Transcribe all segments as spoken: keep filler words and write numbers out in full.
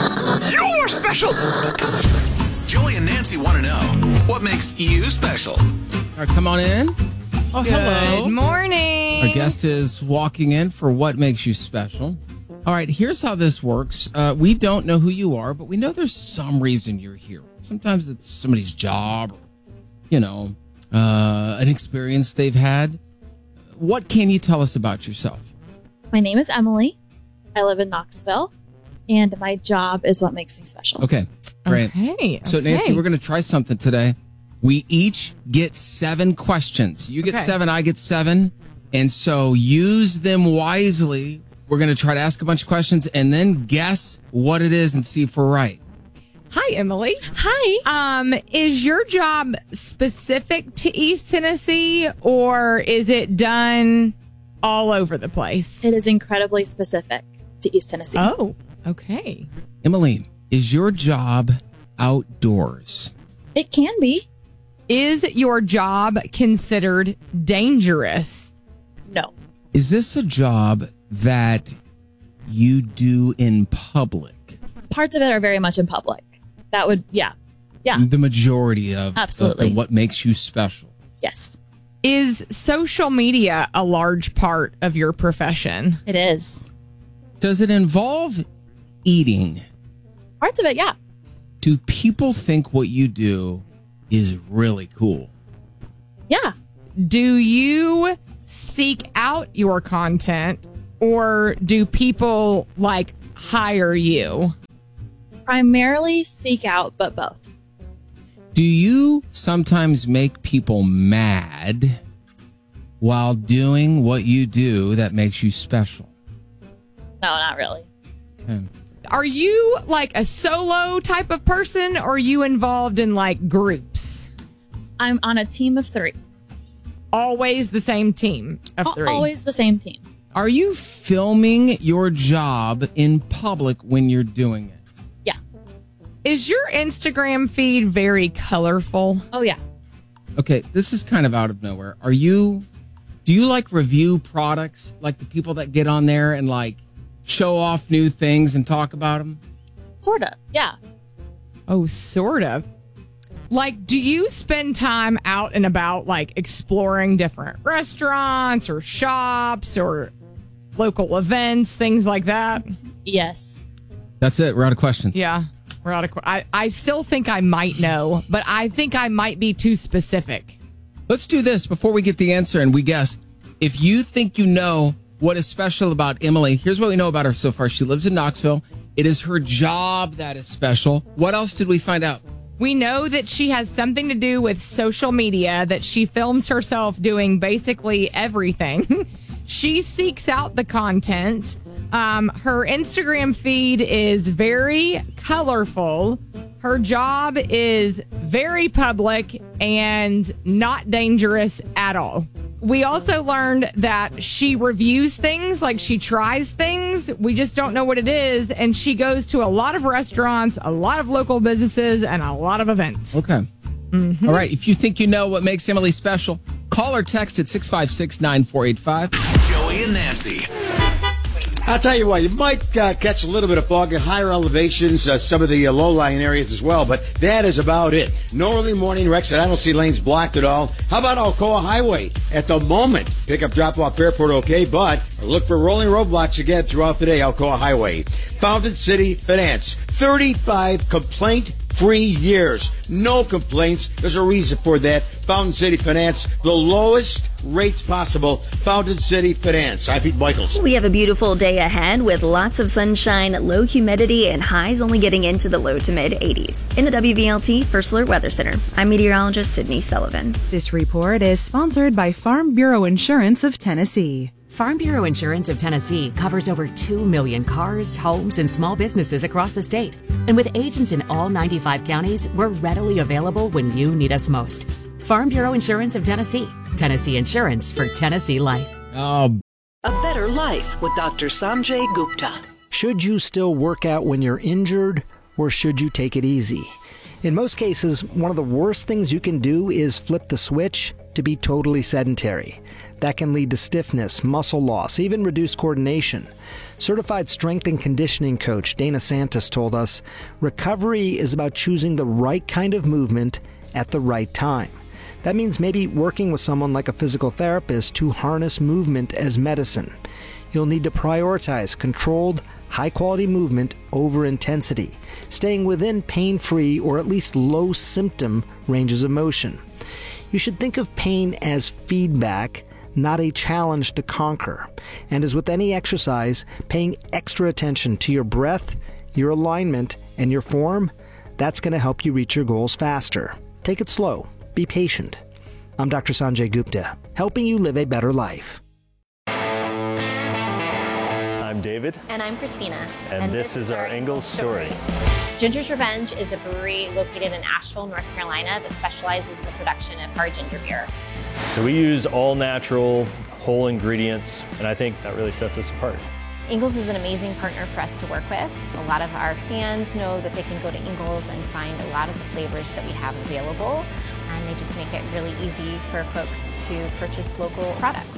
You're special. Joey and Nancy want to know, what makes you special? All right, come on in. Oh, hello. Good morning. Our guest is walking in for What Makes You Special. All right, here's how this works. Uh, we don't know who you are, but we know there's some reason you're here. Sometimes it's somebody's job, or, you know, uh, an experience they've had. What can you tell us about yourself? My name is Emily. I live in Knoxville, and my job is what makes me special. Okay, great. Okay. So, Nancy, okay. we're going to try something today. We each get seven questions. You get Okay. seven, I get seven. And so use them wisely. We're going to try to ask a bunch of questions and then guess what it is and see if we're right. Hi, Emily. Hi. Um, is your job specific to East Tennessee, or is it done all over the place? It is incredibly specific to East Tennessee. Oh, okay. Emmeline, is your job outdoors? It can be. Is your job considered dangerous? No. Is this a job that you do in public? Parts of it are very much in public. That would, yeah. Yeah. The majority of, Absolutely. of, of what makes you special. Yes, Is social media a large part of your profession? it is. Does it involve eating? Parts of it, yeah. Do people think what you do is really cool? Yeah. Do you seek out your content, or do people like hire you? Primarily seek out, but both. Do you sometimes make people mad while doing what you do that makes you special? No, not really. Okay. Are you like a solo type of person, or are you involved in like groups? I'm on a team of three. Always the same team of Al- three. Always the same team. Are you filming your job in public when you're doing it? Yeah. Is your Instagram feed very colorful? Oh, yeah. Okay, this is kind of out of nowhere. Are you, do you like review products? Like the people that get on there and like show off new things and talk about them? Sort of. Yeah. Oh, sort of. Like, do you spend time out and about, like exploring different restaurants or shops or local events, things like that? Yes. That's it. We're out of questions. Yeah. We're out of. qu- I, I still think I might know, but I think I might be too specific. Let's do this before we get the answer and we guess. If you think you know what is special about Emily, here's what we know about her so far. She lives in Knoxville. It is her job that is special. What else did we find out? We know that she has something to do with social media, that she films herself doing basically everything. She seeks out the content. Um, her Instagram feed is very colorful. Her job is very public and not dangerous at all. We also learned that she reviews things, like she tries things. We just don't know what it is. And she goes to a lot of restaurants, a lot of local businesses, and a lot of events. Okay. Mm-hmm. All right. If you think you know what makes Emily special, call or text at six five six, nine four eight five. Joey and Nancy. I'll tell you what, you might uh, catch a little bit of fog at higher elevations, uh, some of the uh, low-lying areas as well, but that is about it. No early morning wrecks, and I don't see lanes blocked at all. How about Alcoa Highway? At the moment, pickup drop-off airport okay, but look for rolling roadblocks again throughout the day, Alcoa Highway. Fountain City Finance, thirty-five complaint-free years. No complaints. There's a reason for that. Fountain City Finance, the lowest rates possible. Fountain City Finance. I'm Pete Michaels. We have a beautiful day ahead with lots of sunshine, low humidity, and highs only getting into the low to mid eighties. In the W V L T First Alert Weather Center, I'm meteorologist Sydney Sullivan. This report is sponsored by Farm Bureau Insurance of Tennessee. Farm Bureau Insurance of Tennessee covers over two million cars, homes, and small businesses across the state. And with agents in all ninety-five counties, we're readily available when you need us most. Farm Bureau Insurance of Tennessee. Tennessee Insurance for Tennessee Life. Oh, A Better Life with Doctor Sanjay Gupta. Should you still work out when you're injured, or should you take it easy? In most cases, one of the worst things you can do is flip the switch to be totally sedentary. That can lead to stiffness, muscle loss, even reduced coordination. Certified strength and conditioning coach Dana Santos told us, recovery is about choosing the right kind of movement at the right time. That means maybe working with someone like a physical therapist to harness movement as medicine. You'll need to prioritize controlled, high-quality movement over intensity, staying within pain-free or at least low-symptom ranges of motion. You should think of pain as feedback, not a challenge to conquer. And as with any exercise, paying extra attention to your breath, your alignment, and your form, that's going to help you reach your goals faster. Take it slow. Be patient. I'm Doctor Sanjay Gupta, helping you live a better life. I'm David. And I'm Christina. And, and this, this is our Ingles story. Ginger's Revenge is a brewery located in Asheville, North Carolina that specializes in the production of hard ginger beer. So we use all natural, whole ingredients, and I think that really sets us apart. Ingles is an amazing partner for us to work with. A lot of our fans know that they can go to Ingles and find a lot of the flavors that we have available, and they just make it really easy for folks to purchase local products.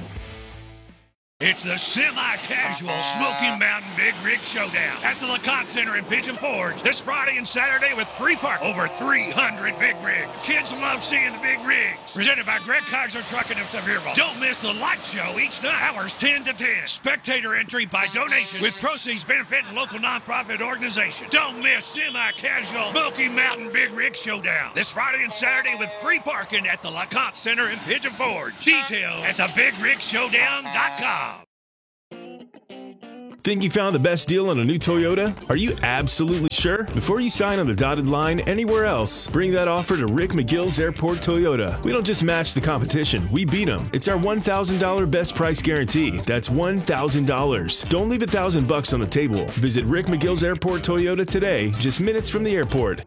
It's the semi-casual Smoky Mountain Big Rig Showdown at the LeConte Center in Pigeon Forge this Friday and Saturday with free park. Over three hundred big rigs. Kids love seeing the big rigs. Presented by Greg Kaiser Trucking of Sevierville. Don't miss the light show each night, hours ten to ten. Spectator entry by donation with proceeds benefiting local nonprofit organizations. Don't miss semi-casual Smoky Mountain Big Rig Showdown this Friday and Saturday with free parking at the LeConte Center in Pigeon Forge. Details at the big rig showdown dot com. Think you found the best deal on a new Toyota? Are you absolutely sure? Before you sign on the dotted line anywhere else, bring that offer to Rick McGill's Airport Toyota. We don't just match the competition, we beat them. It's our one thousand dollars best price guarantee. That's one thousand dollars. Don't leave a thousand bucks on the table. Visit Rick McGill's Airport Toyota today, just minutes from the airport.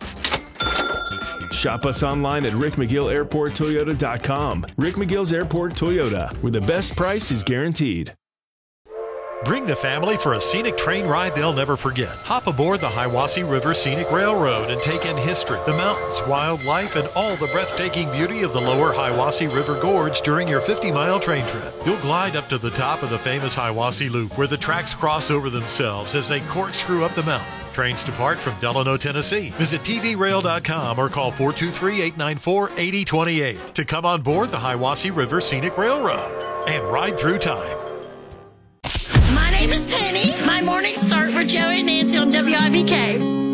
Shop us online at rick mcgill airport toyota dot com. Rick McGill's Airport Toyota, where the best price is guaranteed. Bring the family for a scenic train ride they'll never forget. Hop aboard the Hiwassee River Scenic Railroad and take in history, the mountains, wildlife, and all the breathtaking beauty of the lower Hiwassee River Gorge during your fifty-mile train trip. You'll glide up to the top of the famous Hiwassee Loop, where the tracks cross over themselves as they corkscrew up the mountain. Trains depart from Delano, Tennessee. Visit T V rail dot com or call four two three, eight nine four, eight zero two eight to come on board the Hiwassee River Scenic Railroad and ride through time. My name is Penny. My mornings start with Joey and Nancy on W I B K.